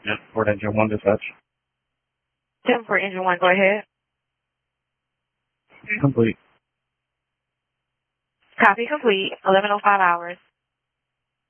Yes, Fort Engine 1 dispatch. 10 for engine 1, go ahead. Complete. Copy complete, 11:05 hours.